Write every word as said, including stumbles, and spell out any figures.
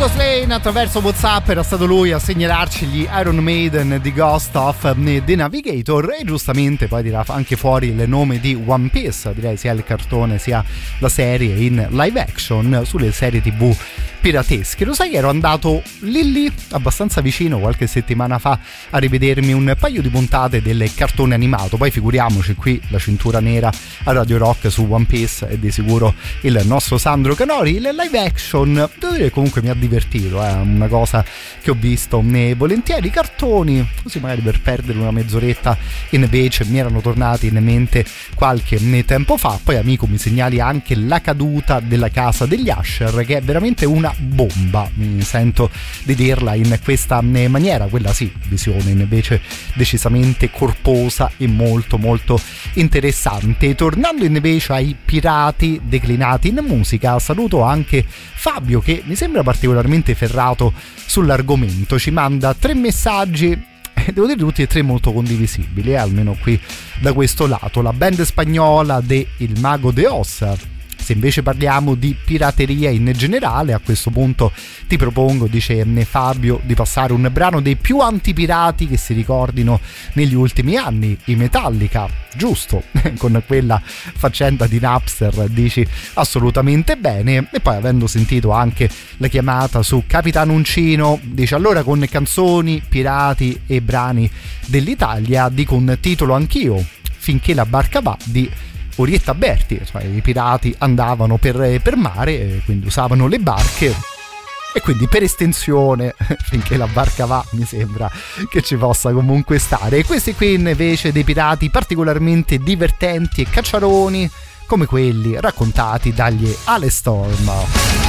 Lucas Lane attraverso WhatsApp era stato lui a segnalarci gli Iron Maiden di Ghost of the Navigator, e giustamente poi dirà anche fuori il nome di One Piece, direi sia il cartone sia la serie in live action sulle serie tv piratesche. Lo sai che ero andato lì lì abbastanza vicino qualche settimana fa a rivedermi un paio di puntate del cartone animato, poi figuriamoci qui la cintura nera a Radio Rock su One Piece è di sicuro il nostro Sandro Canori. Il live action devo dire comunque mi ha divertito, è eh? una cosa che ho visto né volentieri. I cartoni così magari per perdere una mezz'oretta invece mi erano tornati in mente qualche tempo fa. Poi amico mi segnali anche La caduta della casa degli Usher, che è veramente una bomba, mi sento di dirla in questa maniera, quella sì, visione invece decisamente corposa e molto molto interessante. Tornando invece ai pirati declinati in musica, saluto anche Fabio che mi sembra particolarmente ferrato sull'argomento, ci manda tre messaggi, devo dire tutti e tre molto condivisibili, eh, almeno qui da questo lato. La band spagnola de Il Mago de Oz. Se invece parliamo di pirateria in generale, a questo punto ti propongo, dice Fabio, di passare un brano dei più antipirati che si ricordino negli ultimi anni, i Metallica. Giusto, con quella faccenda di Napster dici assolutamente bene. E poi, avendo sentito anche la chiamata su Capitano Uncino, dice allora con canzoni, pirati e brani dell'Italia dico un titolo anch'io, Finché la barca va di Orietta Berti. Cioè, i pirati andavano per, per mare, quindi usavano le barche, e quindi per estensione Finché la barca va mi sembra che ci possa comunque stare. E questi qui invece dei pirati particolarmente divertenti e cacciaroni come quelli raccontati dagli Halestorm.